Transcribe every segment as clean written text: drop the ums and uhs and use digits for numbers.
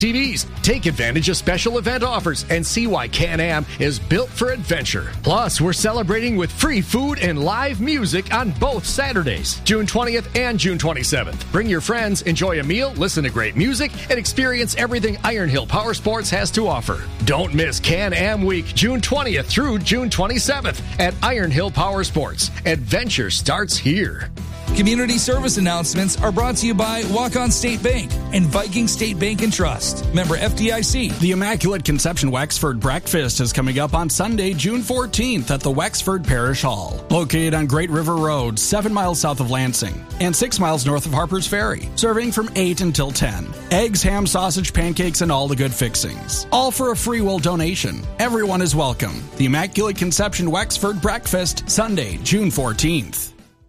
TVs. Take advantage of special event offers and see why Can-Am is built for adventure. Plus, we're celebrating with free food and live music on both Saturdays, June 20th and June 27th. Bring your friends, enjoy a meal, listen to great music, and experience everything Iron Hill Power Sports has to offer. Don't miss Can-Am Week, June 20th through June 27th at Iron Hill Power Sports. Adventure starts here. Community service announcements are brought to you by Walk-On State Bank and Viking State Bank and Trust. Member FDIC. The Immaculate Conception Wexford Breakfast is coming up on Sunday, June 14th at the Wexford Parish Hall. Located on Great River Road, 7 miles south of Lansing and 6 miles north of Harper's Ferry. Serving from 8 until 10. Eggs, ham, sausage, pancakes, and all the good fixings. All for a free will donation. Everyone is welcome. The Immaculate Conception Wexford Breakfast, Sunday, June 14th.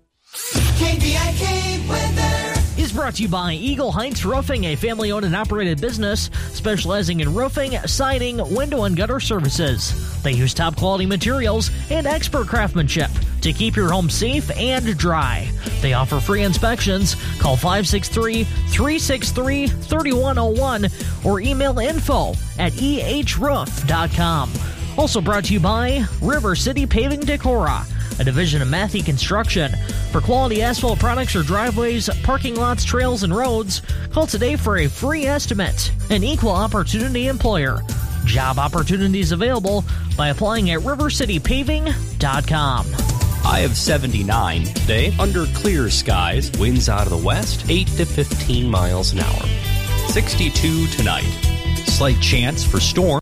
KVIK weather is brought to you by Eagle Heights Roofing, a family-owned and operated business specializing in roofing, siding, window, and gutter services. They use top-quality materials and expert craftsmanship to keep your home safe and dry. They offer free inspections. Call 563-363-3101 or email info@ehroof.com. Also brought to you by River City Paving Decorah, a division of Matthey Construction. For quality asphalt products or driveways, parking lots, trails, and roads, call today for a free estimate. An equal opportunity employer. Job opportunities available by applying at rivercitypaving.com. High of 79 today, under clear skies, winds out of the west, 8 to 15 miles an hour. 62 tonight. Slight chance for storm.